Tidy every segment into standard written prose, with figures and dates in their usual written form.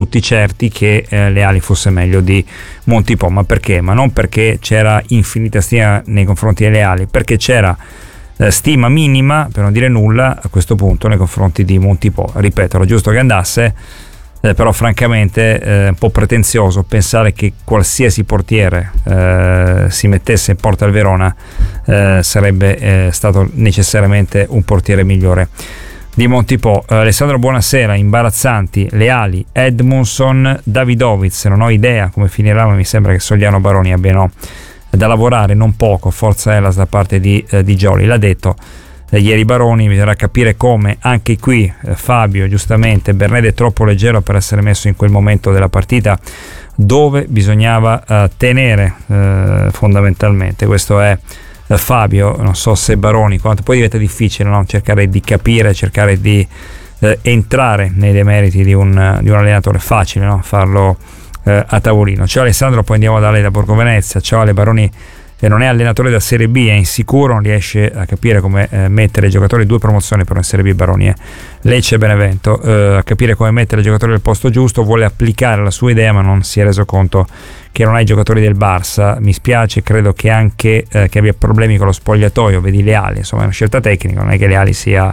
tutti certi che Leali fosse meglio di Montipò. Ma perché? Ma non perché c'era infinita stima nei confronti di Leali, perché c'era stima minima, per non dire nulla, a questo punto nei confronti di Montipò. Ripeto, era giusto che andasse, però francamente è un po' pretenzioso pensare che qualsiasi portiere si mettesse in porta al Verona sarebbe stato necessariamente un portiere migliore di Montipò. Alessandro, buonasera. Imbarazzanti Leali, Edmundson, Davidovic. Non ho idea come finirà, ma mi sembra che Sogliano Baroni abbiano da lavorare non poco. Forza Hellas da parte di Gioli. L'ha detto ieri Baroni. Bisognerà capire come. Anche qui Fabio, giustamente, Bernardi è troppo leggero per essere messo in quel momento della partita dove bisognava tenere fondamentalmente. Questo è Fabio. Non so se Baroni, quanto poi diventa difficile, no? Cercare di capire, cercare di entrare nei demeriti di un allenatore. Facile, no? Farlo a tavolino. Ciao Alessandro, poi andiamo da lei da Borgo Venezia. Ciao Ale, Baroni non è allenatore da Serie B, è insicuro, non riesce a capire come mettere i giocatori, 2 promozioni però in Serie B Baroni, Lecce e Benevento, a capire come mettere i giocatori al posto giusto, vuole applicare la sua idea ma non si è reso conto che non ha i giocatori del Barça. Mi spiace, credo che anche che abbia problemi con lo spogliatoio, vedi Leali, insomma è una scelta tecnica, non è che Leali sia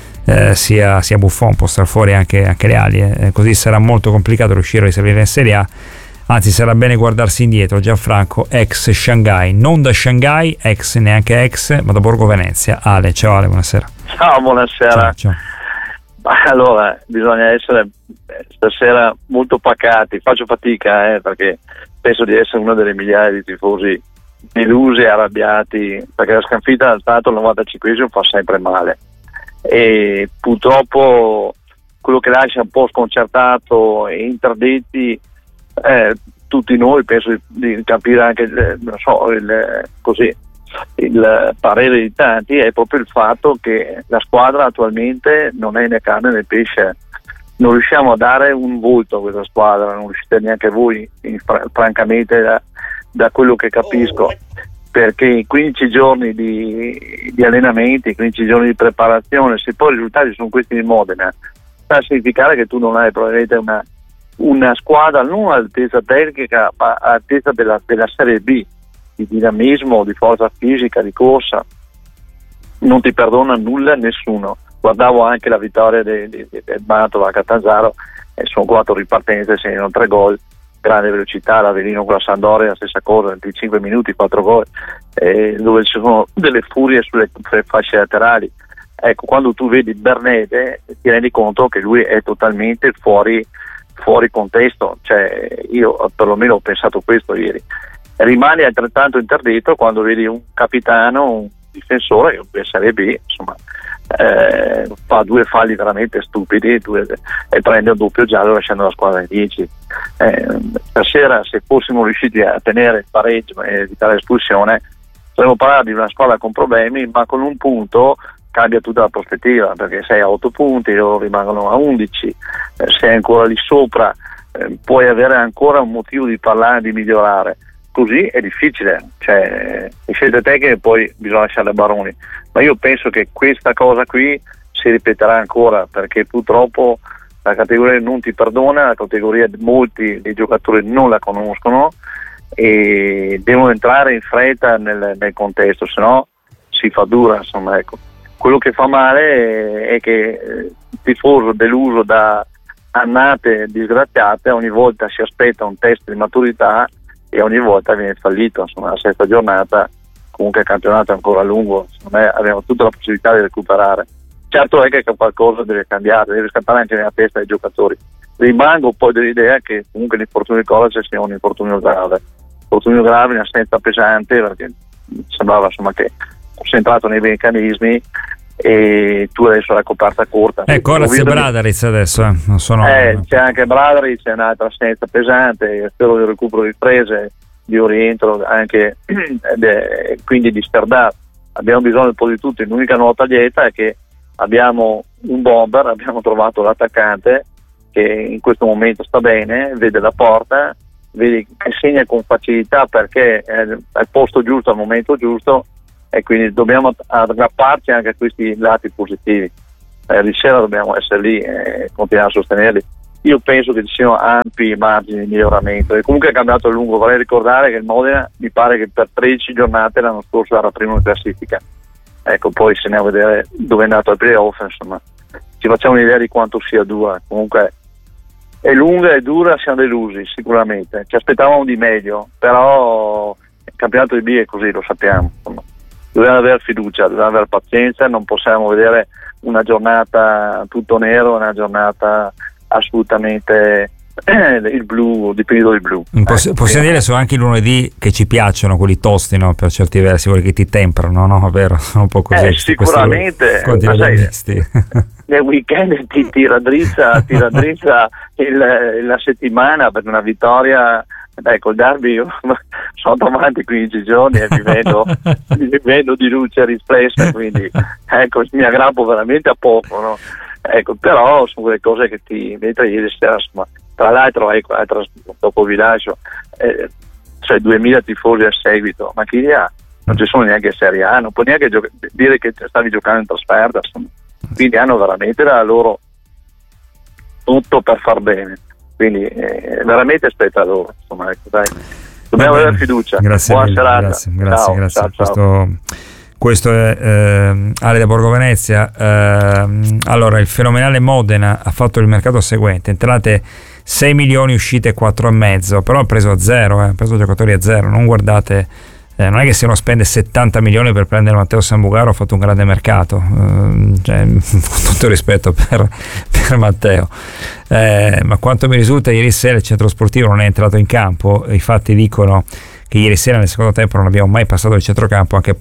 Buffon, può star fuori anche Leali, così sarà molto complicato riuscire a risalire in Serie A. Anzi, sarà bene guardarsi indietro. Gianfranco, ex Shanghai, non da Shanghai, neanche ex, ma da Borgo Venezia. Ale, ciao Ale, buonasera. Ciao, buonasera. Ciao. Allora, bisogna essere stasera molto pacati, faccio fatica perché penso di essere uno delle migliaia di tifosi delusi e arrabbiati, perché la sconfitta al Tato al 95esimo fa sempre male e purtroppo quello che lascia un po' sconcertato e interdetti tutti noi, penso di capire anche il parere di tanti, è proprio il fatto che la squadra attualmente non è né carne né pesce, non riusciamo a dare un volto a questa squadra, non riuscite neanche voi francamente da quello che capisco, perché in 15 giorni di allenamenti, 15 giorni di preparazione, se poi i risultati sono questi di Modena, sta a significare che tu non hai probabilmente una squadra non all'altezza tecnica ma all'altezza della Serie B, di dinamismo, di forza fisica, di corsa. Non ti perdona nulla nessuno. Guardavo anche la vittoria del Mantova a Catanzaro e sono 4 ripartenze, segnano 3 gol, grande velocità. L'Avellino con la Sampdoria la stessa cosa, 25 minuti 4 gol, dove ci sono delle furie sulle fasce laterali. Ecco, quando tu vedi Bernede ti rendi conto che lui è totalmente fuori contesto, cioè io perlomeno ho pensato questo ieri. Rimane altrettanto interdetto quando vedi un capitano, un difensore che sarebbe, insomma, fa 2 falli veramente stupidi e prende un doppio giallo lasciando la squadra in 10. Stasera, se fossimo riusciti a tenere il pareggio e evitare l'espulsione, potremmo parlare di una squadra con problemi, ma con un punto cambia tutta la prospettiva, perché sei a 8 punti, loro rimangono a 11, sei ancora lì sopra, puoi avere ancora un motivo di parlare, di migliorare. Così è difficile, cioè le scelte tecniche poi bisogna lasciarle a Baroni, ma io penso che questa cosa qui si ripeterà ancora, perché purtroppo la categoria non ti perdona, la categoria molti dei giocatori non la conoscono e devono entrare in fretta nel contesto, se no si fa dura, insomma, ecco. Quello che fa male è che il tifoso deluso da annate disgraziate ogni volta si aspetta un test di maturità e ogni volta viene fallito. Insomma, la 6ª giornata, comunque il campionato è ancora lungo, secondo me abbiamo tutta la possibilità di recuperare. Certo è che qualcosa deve cambiare, deve scattare anche nella testa dei giocatori. Rimango poi dell'idea che comunque l'infortunio di Kovac sia un infortunio grave, in assenza pesante, perché sembrava insomma che fosse entrato nei meccanismi e tu adesso la coperta corta. Kovac e Bradaric adesso non sono... c'è anche Bradaric, c'è un'altra assenza pesante, spero di recupero di prese, di rientro anche quindi di Sterdar. Abbiamo bisogno un po' di tutto. L'unica nota lieta è che abbiamo un bomber, abbiamo trovato l'attaccante che in questo momento sta bene, vede la porta, vede che segna con facilità perché è al posto giusto al momento giusto, e quindi dobbiamo aggrapparci anche a questi lati positivi. Di sera dobbiamo essere lì e continuare a sostenerli. io penso che ci siano ampi margini di miglioramento, e comunque è cambiato a lungo. Vorrei ricordare che il Modena mi pare che per 13 giornate l'anno scorso era primo in classifica, ecco, poi se ne a vedere dove è andato al playoff, insomma ci facciamo un'idea di quanto sia dura. Comunque è lunga e dura, siamo delusi sicuramente, ci aspettavamo di meglio, però il campionato di B è così, lo sappiamo, insomma. Dobbiamo avere fiducia, dobbiamo avere pazienza, non possiamo vedere una giornata tutto nero, una giornata assolutamente il blu, dipinto di blu. Possiamo dire sono anche i lunedì che ci piacciono, quelli tosti, no? Per certi versi, quelli che ti temprano, no? Vero? Sono un po' così. Sicuramente. Nel weekend ti raddrizza la settimana per una vittoria. Col derby io sono davanti 15 giorni e vivendo di luce riflessa, quindi ecco, mi aggrappo veramente a poco, no? Ecco, però sono quelle cose che ti mentre ieri sera, insomma, tra l'altro dopo vi lascio, cioè 2000 tifosi a seguito, ma chi li ha? Non ci sono neanche Serie A, non puoi neanche dire che stavi giocando in trasferta, insomma. Quindi hanno veramente da loro tutto per far bene, quindi veramente aspetta a loro, insomma, ecco, dai, dobbiamo avere fiducia. Grazie buona mille, serata. grazie. Ciao. Questo è Ale da Borgo Venezia. Allora, il fenomenale Modena ha fatto il mercato seguente: entrate 6 milioni, uscite 4,5, però ha preso a zero, ha preso giocatori a zero. Non guardate, non è che se uno spende 70 milioni per prendere Matteo Sambugaro ha fatto un grande mercato, cioè, con tutto rispetto per Matteo, ma quanto mi risulta ieri sera il centro sportivo non è entrato in campo. I fatti dicono che ieri sera nel secondo tempo non abbiamo mai passato il centrocampo, anche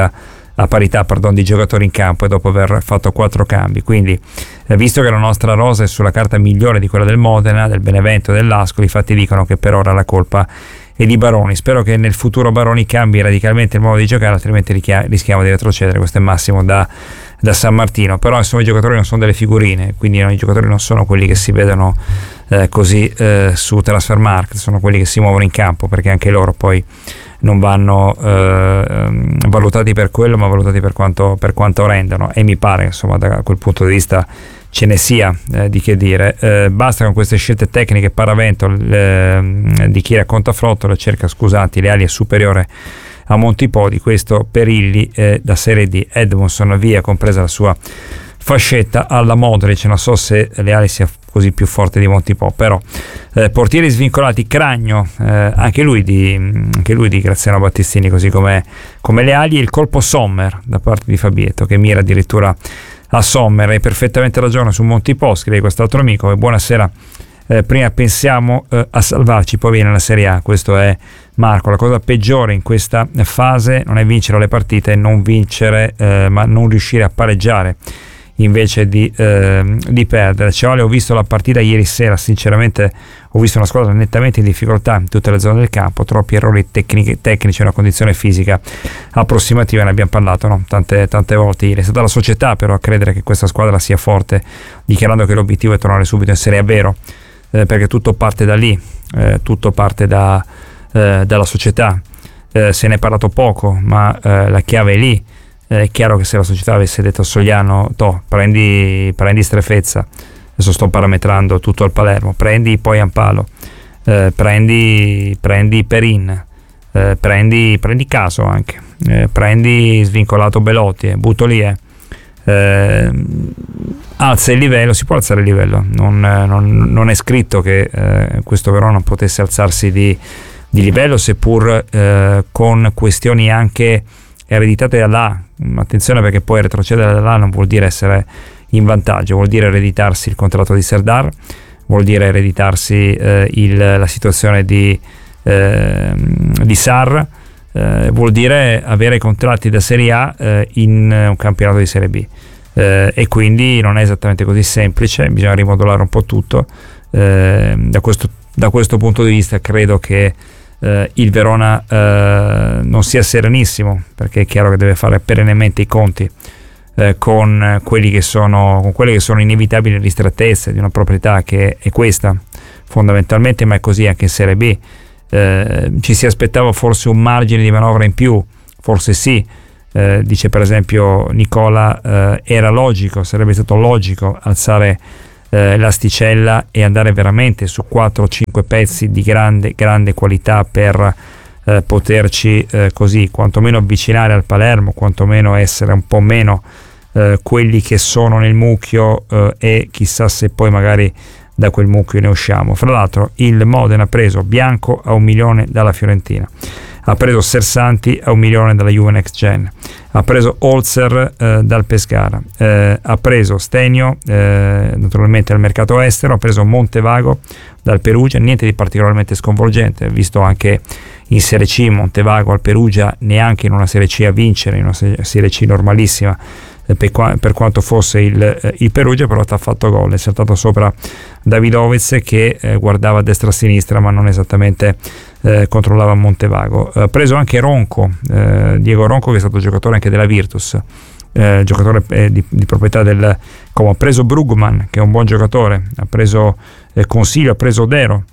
a parità di giocatori in campo, e dopo aver fatto 4 cambi. Quindi visto che la nostra rosa è sulla carta migliore di quella del Modena, del Benevento e dell'Ascoli, i fatti dicono che per ora la colpa è di Baroni. Spero che nel futuro Baroni cambi radicalmente il modo di giocare, altrimenti rischiamo di retrocedere. Questo è Massimo da San Martino. Però insomma i giocatori non sono delle figurine, quindi i giocatori non sono quelli che si vedono così su Transfermarkt, sono quelli che si muovono in campo, perché anche loro poi non vanno valutati per quello, ma valutati per quanto rendono, e mi pare insomma da quel punto di vista ce ne sia di che dire. Basta con queste scelte tecniche paravento di chi racconta frottole, cerca scusanti, le ali è superiore a Montipodi. Questo Perilli da Serie D. Edmondson via, compresa la sua fascetta alla Modric, non so se Leali sia così più forte di Montipò, però portieri svincolati, Cragno, anche lui di Graziano Battistini, così come Leali, e il colpo Sommer da parte di Fabietto, che mira addirittura a Sommer. Hai perfettamente ragione su Montipò, scrive quest'altro amico, e buonasera, prima pensiamo a salvarci, poi viene la Serie A. Questo è Marco. La cosa peggiore in questa fase non è vincere le partite e non vincere, ma non riuscire a pareggiare invece di perdere. Cioè, ho visto la partita ieri sera, sinceramente ho visto una squadra nettamente in difficoltà in tutte le zone del campo, troppi errori tecnici, una condizione fisica approssimativa, ne abbiamo parlato, no? tante volte ieri. È stata la società però a credere che questa squadra sia forte, dichiarando che l'obiettivo è tornare subito in Serie A. Vero, perché tutto parte da lì, tutto parte dalla società. Se ne è parlato poco, ma la chiave è lì. È chiaro che se la società avesse detto a Sogliano prendi Strefezza, adesso sto parametrando tutto al Palermo, prendi poi Ampalo, prendi Perin, prendi Caso anche, prendi svincolato Belotti, butto lì, alza il livello, si può alzare il livello, non è scritto che questo Verona potesse alzarsi di livello, seppur con questioni anche ereditate dall'A. Attenzione, perché poi retrocedere dall'A non vuol dire essere in vantaggio, vuol dire ereditarsi il contratto di Serdar, vuol dire ereditarsi la situazione di Sarr, vuol dire avere contratti da Serie A in un campionato di Serie B, e quindi non è esattamente così semplice, bisogna rimodulare un po' tutto. Da questo punto di vista credo che il Verona non sia serenissimo, perché è chiaro che deve fare perennemente i conti con quelle che sono inevitabili ristrettezze di una proprietà che è questa fondamentalmente, ma è così anche in Serie B. Ci si aspettava forse un margine di manovra in più, forse sì, dice per esempio Nicola, era logico, sarebbe stato logico alzare l'asticella e andare veramente su 4-5 pezzi di grande qualità per poterci così quantomeno avvicinare al Palermo, quantomeno essere un po' meno quelli che sono nel mucchio, e chissà se poi magari da quel mucchio ne usciamo. Fra l'altro il Modena ha preso Bianco a 1 milione dalla Fiorentina, ha preso Sersanti a 1 milione dalla Juve Next Gen, ha preso Holzer dal Pescara, ha preso Stenio naturalmente al mercato estero, ha preso Montevago dal Perugia, niente di particolarmente sconvolgente, visto anche in Serie C Montevago al Perugia, neanche in una Serie C a vincere, in una Serie C normalissima per quanto fosse il Perugia, però ti ha fatto gol, è saltato sopra Davidovez che guardava a destra e a sinistra ma non esattamente controllava Montevago. Ha preso anche Ronco, Diego Ronco, che è stato giocatore anche della Virtus, giocatore di proprietà del Como. Ha preso Brugman, che è un buon giocatore, ha preso Consiglio, ha preso Odero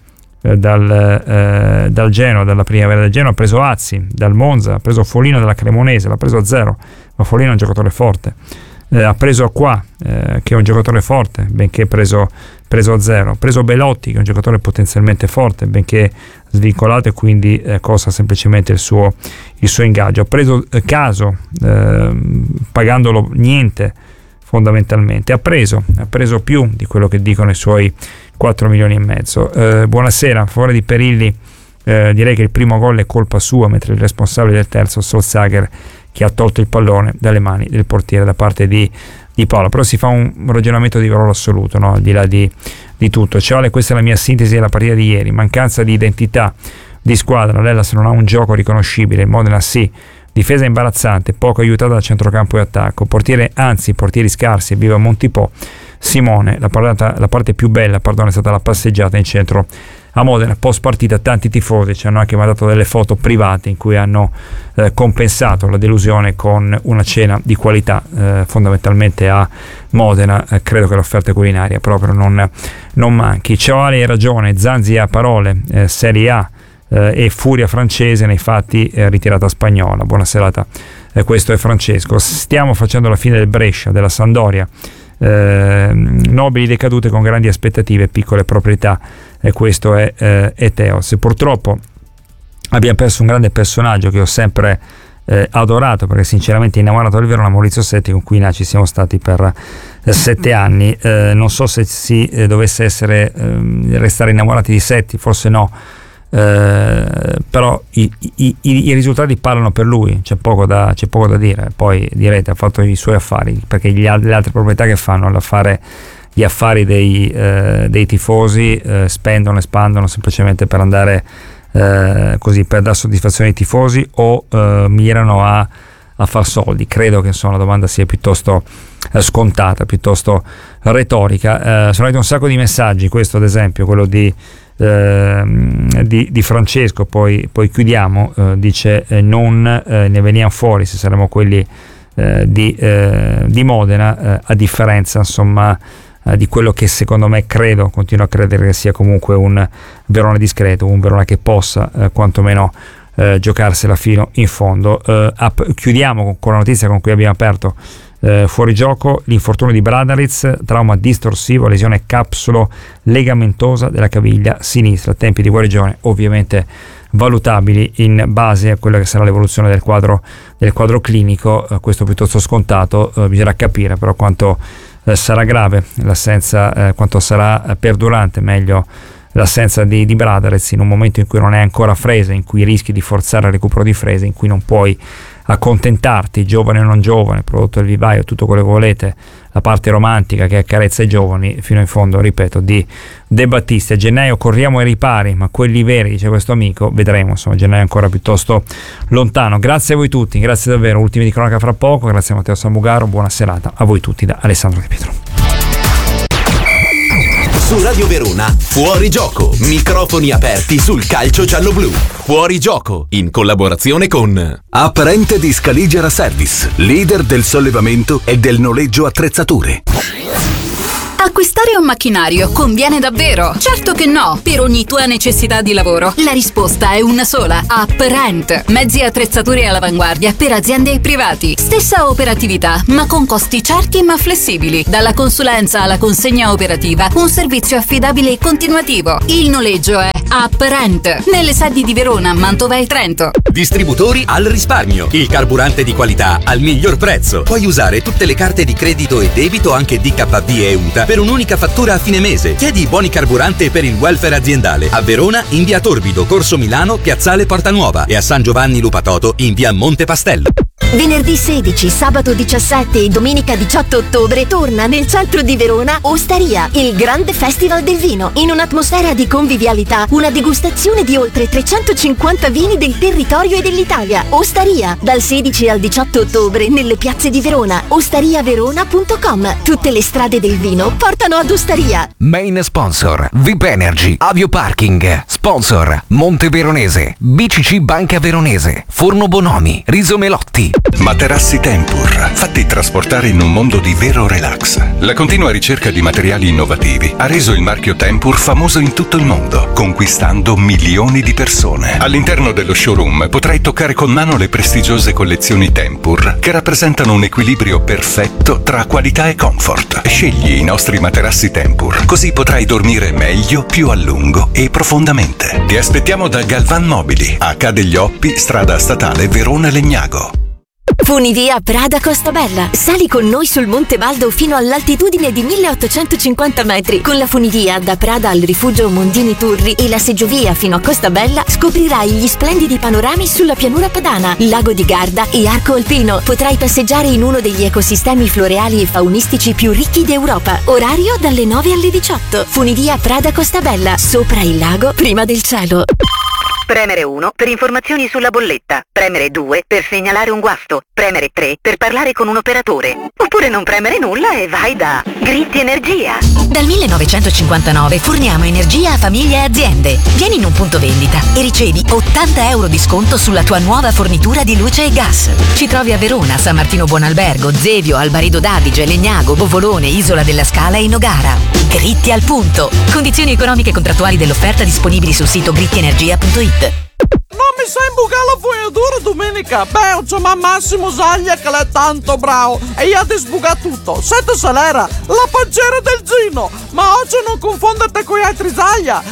dal Genoa, dalla Primavera del Genoa, ha preso Azzi dal Monza, ha preso Folino dalla Cremonese, l'ha preso a 0, ma Folino è un giocatore forte. Ha preso Acqua, che è un giocatore forte, benché preso a 0, ha preso Belotti, che è un giocatore potenzialmente forte, benché svincolato, e quindi costa semplicemente il suo ingaggio. Ha preso Caso, pagandolo niente fondamentalmente, ha preso più di quello che dicono i suoi 4 milioni e mezzo. Buonasera, a favore di Perilli direi che il primo gol è colpa sua, mentre il responsabile del terzo Solskjaer, che ha tolto il pallone dalle mani del portiere da parte di Paolo. Però si fa un ragionamento di valore assoluto, no? Al di là di tutto. Cioè, questa è la mia sintesi della partita di ieri: mancanza di identità di squadra, l'Hellas non ha un gioco riconoscibile, il Modena sì, difesa imbarazzante, poco aiutata da centrocampo e attacco, portieri scarsi, viva Montipò. Simone, la parte più bella, è stata la passeggiata in centro a Modena. Post partita tanti tifosi ci hanno anche mandato delle foto private in cui hanno compensato la delusione con una cena di qualità, fondamentalmente a Modena. Credo che l'offerta culinaria proprio non manchi. Ciao Ale, hai ragione, Zanzi a parole, Serie A e furia francese, nei fatti ritirata spagnola. Buona serata, questo è Francesco. Stiamo facendo la fine del Brescia, della Sampdoria, nobili decadute con grandi aspettative e piccole proprietà, e questo è Teos. Purtroppo abbiamo perso un grande personaggio che ho sempre adorato, perché sinceramente innamorato del Verona, Maurizio Setti, con cui ci siamo stati per 7 anni. Non so se si dovesse restare innamorati di Setti, forse no, però i risultati parlano per lui, c'è poco da dire. Poi direte, ha fatto i suoi affari, perché le altre proprietà che fanno gli affari dei tifosi, spendono, espandono semplicemente per andare così, per dare soddisfazione ai tifosi, o mirano a far soldi. Credo che la domanda sia piuttosto scontata, piuttosto retorica. Sono arrivati un sacco di messaggi, questo ad esempio, quello di Francesco, poi chiudiamo. Dice non ne veniamo fuori se saremo quelli di Modena, a differenza insomma di quello che secondo me continuo a credere che sia comunque un Verona discreto, un Verona che possa quantomeno giocarsela fino in fondo. Chiudiamo con la notizia con cui abbiamo aperto fuori gioco: l'infortunio di Bradaric, trauma distorsivo, lesione capsulo legamentosa della caviglia sinistra, tempi di guarigione ovviamente valutabili in base a quella che sarà l'evoluzione del quadro clinico. Questo piuttosto scontato, bisognerà capire però quanto sarà grave l'assenza, quanto sarà perdurante meglio l'assenza di Bradaric, in un momento in cui non è ancora Frese, in cui rischi di forzare il recupero di Frese, in cui non puoi accontentarti, giovane o non giovane, prodotto del vivaio, tutto quello che volete, la parte romantica che accarezza i giovani, fino in fondo, ripeto, di De Battista. A gennaio corriamo ai ripari, ma quelli veri, dice questo amico, vedremo, insomma, gennaio è ancora piuttosto lontano. Grazie a voi tutti, grazie davvero. Ultimi di cronaca fra poco, grazie a Matteo Samugaro, buona serata a voi tutti da Alessandro Di Pietro. Su Radio Verona, Fuori Gioco, microfoni aperti sul calcio giallo-blu. Fuori Gioco, in collaborazione con Apparente di Scaligera Service, leader del sollevamento e del noleggio attrezzature. Acquistare un macchinario conviene davvero? Certo che no, per ogni tua necessità di lavoro. La risposta è una sola: Apprent. Mezzi e attrezzature all'avanguardia per aziende e privati. Stessa operatività, ma con costi certi ma flessibili. Dalla consulenza alla consegna operativa, un servizio affidabile e continuativo. Il noleggio è Apprent. Nelle sedi di Verona, Mantova e Trento. Distributori al risparmio. Il carburante di qualità al miglior prezzo. Puoi usare tutte le carte di credito e debito, anche DKV e UTA, per un'unica fattura a fine mese. Chiedi i buoni carburante per il welfare aziendale. A Verona in via Torbido, Corso Milano, Piazzale Porta Nuova, e a San Giovanni Lupatoto in via Monte Pastello. Venerdì 16, sabato 17 e domenica 18 ottobre torna nel centro di Verona Osteria, il grande festival del vino. In un'atmosfera di convivialità, una degustazione di oltre 350 vini del territorio e dell'Italia. Osteria, dal 16 al 18 ottobre nelle piazze di Verona. ostariaverona.com. Tutte le strade del vino portano ad Osteria. Main sponsor VIP Energy, Avio Parking. Sponsor Monte Veronese, BCC Banca Veronese, Forno Bonomi, Riso Melotti. Materassi Tempur, fatti trasportare in un mondo di vero relax. La continua ricerca di materiali innovativi ha reso il marchio Tempur famoso in tutto il mondo, conquistando milioni di persone. All'interno dello showroom potrai toccare con mano le prestigiose collezioni Tempur, che rappresentano un equilibrio perfetto tra qualità e comfort. Scegli i nostri materassi Tempur, così potrai dormire meglio, più a lungo e profondamente. Ti aspettiamo da Galvan Mobili, a Ca' degli Oppi, strada statale Verona Legnago. Funivia Prada Costabella. Sali con noi sul Monte Baldo fino all'altitudine di 1850 metri. Con la funivia da Prada al rifugio Mondini Turri e la seggiovia fino a Costabella scoprirai gli splendidi panorami sulla pianura padana, lago di Garda e Arco Alpino. Potrai passeggiare in uno degli ecosistemi floreali e faunistici più ricchi d'Europa. Orario dalle 9 alle 18. Funivia Prada Costabella, sopra il lago, prima del cielo. Premere 1 per informazioni sulla bolletta. Premere 2 per segnalare un guasto. Premere 3 per parlare con un operatore. Oppure non premere nulla e vai da Gritti Energia. Dal 1959 forniamo energia a famiglie e aziende. Vieni in un punto vendita e ricevi 80 euro di sconto sulla tua nuova fornitura di luce e gas. Ci trovi a Verona, San Martino Buonalbergo, Zevio, Albarido d'Adige, Legnago, Bovolone, Isola della Scala e Nogara. Gritti al punto. Condizioni economiche e contrattuali dell'offerta disponibili sul sito grittienergia.it. Non mi sai imbucare la fogliatura domenica? Beh, c'è Massimo Zaglia che è tanto bravo e gli ha di sbucare tutto. Sette Salera, la pancera del Gino. Ma oggi non confonderti con gli altri Zaglia.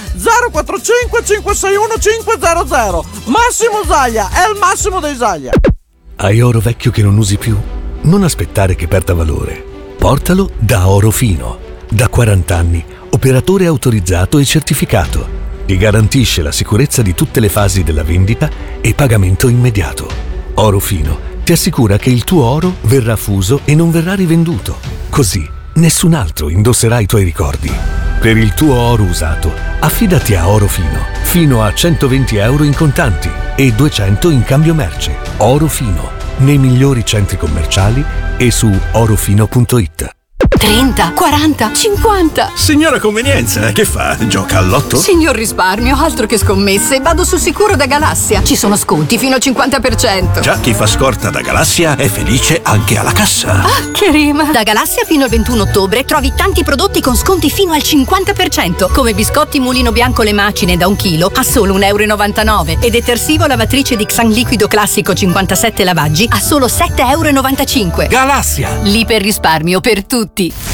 045 561 500. Massimo Zaglia è il massimo dei Zaglia. Hai oro vecchio che non usi più? Non aspettare che perda valore. Portalo da Oro Fino. Da 40 anni, operatore autorizzato e certificato. Ti garantisce la sicurezza di tutte le fasi della vendita e pagamento immediato. Oro Fino ti assicura che il tuo oro verrà fuso e non verrà rivenduto. Così nessun altro indosserà i tuoi ricordi. Per il tuo oro usato, affidati a Oro Fino, fino a 120 euro in contanti e 200 in cambio merce. Oro Fino, nei migliori centri commerciali e su orofino.it. 30, 40, 50. Signora convenienza, che fa? Gioca al lotto? Signor risparmio, altro che scommesse. Vado sul sicuro da Galassia. Ci sono sconti fino al 50%. Già chi fa scorta da Galassia è felice anche alla cassa. Ah, che rima! Da Galassia fino al 21 ottobre trovi tanti prodotti con sconti fino al 50%, come biscotti Mulino Bianco le macine da 1 chilo a solo 1,99 euro e detersivo lavatrice di Xan liquido classico 57 lavaggi a solo 7,95 euro. Galassia! L'iper risparmio per tutti.